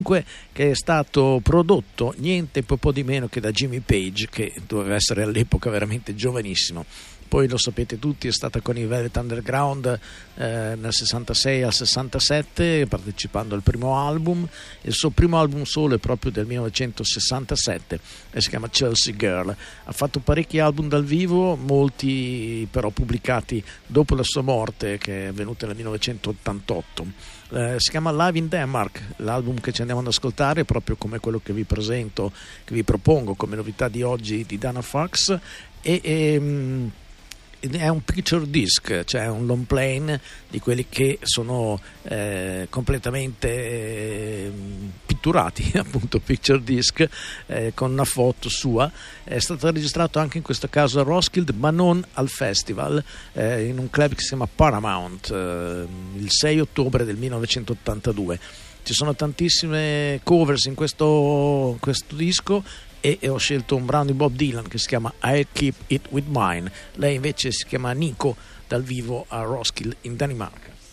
1985, che è stato prodotto niente po' di meno che da Jimmy Page, che doveva essere all'epoca veramente giovanissimo. Poi lo sapete tutti, è stata con i Velvet Underground nel 66 al 67, partecipando al primo album. Il suo primo album solo è proprio del 1967 e si chiama Chelsea Girl. Ha fatto parecchi album dal vivo, molti però pubblicati dopo la sua morte, che è avvenuta nel 1988. Si chiama Live in Denmark. L'album che ci andiamo ad ascoltare è proprio come quello che vi presento, che vi propongo come novità di oggi di Dana Fox, e è un picture disc, cioè un long plane di quelli che sono completamente pitturati, appunto picture disc, con una foto sua. È stato registrato anche in questo caso a Roskilde, ma non al festival, in un club che si chiama Paramount, il 6 ottobre del 1982. Ci sono tantissime covers in questo disco, e ho scelto un brano di Bob Dylan che si chiama I'll Keep It With Mine. Lei invece si chiama Nico, dal vivo a Roskilde in Danimarca.